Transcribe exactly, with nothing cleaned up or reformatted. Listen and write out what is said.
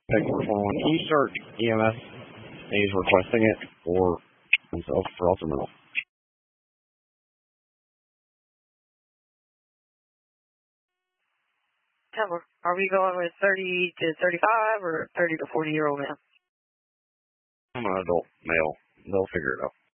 Thank you for calling eSearch E M S. He's requesting it for himself for ultimate. Are we going with thirty to thirty-five or thirty to forty year old man? I'm an adult male. They'll figure it out.